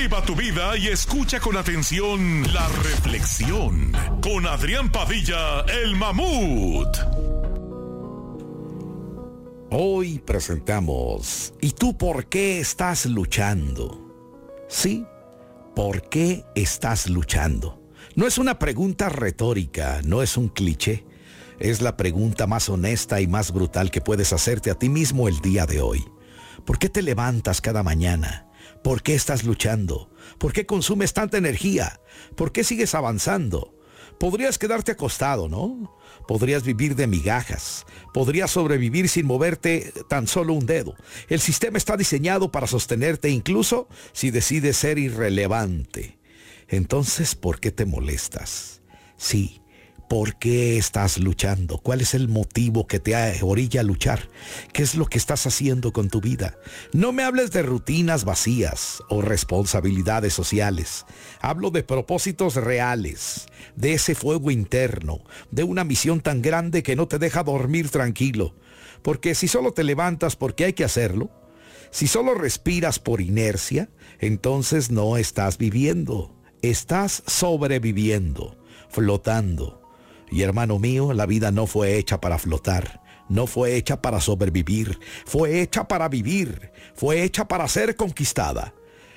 Viva tu vida y escucha con atención la reflexión con Adrián Padilla, el Mamut. Hoy presentamos ¿Y tú por qué estás luchando? Sí, ¿por qué estás luchando? No es una pregunta retórica, no es un cliché. Es la pregunta más honesta y más brutal que puedes hacerte a ti mismo el día de hoy. ¿Por qué te levantas cada mañana? ¿Por qué estás luchando? ¿Por qué consumes tanta energía? ¿Por qué sigues avanzando? Podrías quedarte acostado, ¿no? Podrías vivir de migajas. Podrías sobrevivir sin moverte tan solo un dedo. El sistema está diseñado para sostenerte incluso si decides ser irrelevante. Entonces, ¿por qué te molestas? Sí, ¿por qué estás luchando? ¿Cuál es el motivo que te orilla a luchar? ¿Qué es lo que estás haciendo con tu vida? No me hables de rutinas vacías o responsabilidades sociales. Hablo de propósitos reales, de ese fuego interno, de una misión tan grande que no te deja dormir tranquilo. Porque si solo te levantas porque hay que hacerlo, si solo respiras por inercia, entonces no estás viviendo. Estás sobreviviendo, flotando. Y hermano mío, la vida no fue hecha para flotar, no fue hecha para sobrevivir, fue hecha para vivir, fue hecha para ser conquistada.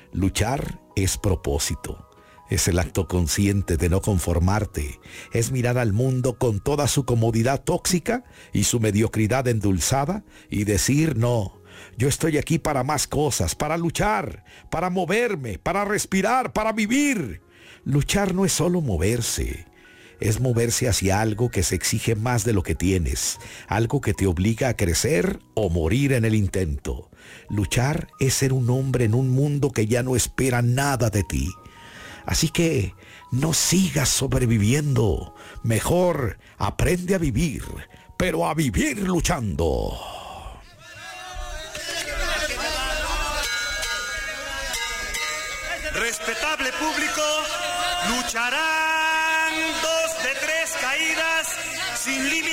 Luchar es propósito, es el acto consciente de no conformarte, es mirar al mundo con toda su comodidad tóxica y su mediocridad endulzada y decir no. Yo estoy aquí para más cosas, para luchar, para moverme, para respirar, para vivir. Luchar no es solo moverse. Es moverse hacia algo que se exige más de lo que tienes, algo que te obliga a crecer o morir en el intento. Luchar es ser un hombre en un mundo que ya no espera nada de ti. Así que no sigas sobreviviendo. Mejor aprende a vivir, pero a vivir luchando. Respetable público, lucharán 2 de 3 caídas sin límite.